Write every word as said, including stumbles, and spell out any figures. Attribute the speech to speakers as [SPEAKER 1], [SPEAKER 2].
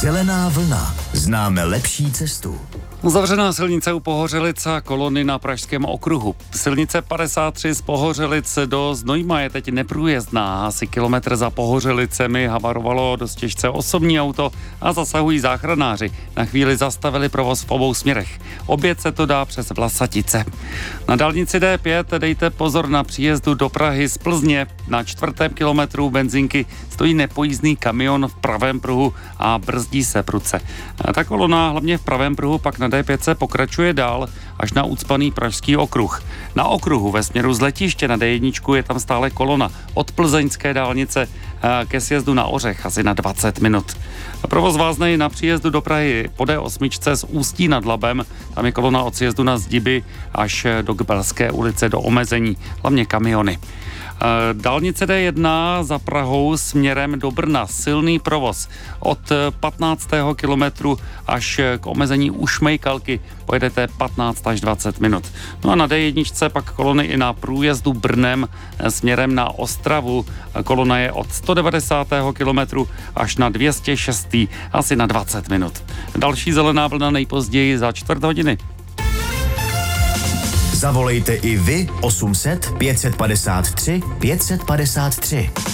[SPEAKER 1] Zelená vlna. Známe lepší cestu.
[SPEAKER 2] Zavřená silnice u Pohořelic a kolony na Pražském okruhu. Silnice padesát tři z Pohořelic do Znojma je teď neprůjezdná. Asi kilometr za Pohořelicemi havarovalo dost těžce osobní auto a zasahují záchranáři. Na chvíli zastavili provoz v obou směrech. Obět se to dá přes Vlasatice. Na dálnici D pět dejte pozor na příjezdu do Prahy z Plzně. Na čtvrtém kilometru benzinky stojí nepojízdný kamion v pravém pruhu a brzdí se prudce. Ta kolona hlavně v pravém pruhu pak na D pět se pokračuje dál až na ucpaný Pražský okruh. Na okruhu ve směru z letiště na D jedna je tam stále kolona od plzeňské dálnice ke sjezdu na Ořech asi na dvacet minut. Provoz váznej na příjezdu do Prahy po D osm z Ústí nad Labem. Tam je kolona od sjezdu na Zdiby až do Kbelské ulice do omezení, hlavně kamiony. Dálnice D jedna za Prahou směrem do Brna. Silný provoz od patnáctého kilometru až k omezení u Šmejkalky. Pojedete patnáct až dvacet minut. No a na D jedna pak kolony i na průjezdu Brnem směrem na Ostravu. Kolona je od sto devadesátého kilometru až na dvě stě šest asi na dvacet minut. Další zelená vlna nejpozději za čtvrt hodiny.
[SPEAKER 1] Zavolejte i vy osm set pět set padesát tři pět set padesát tři.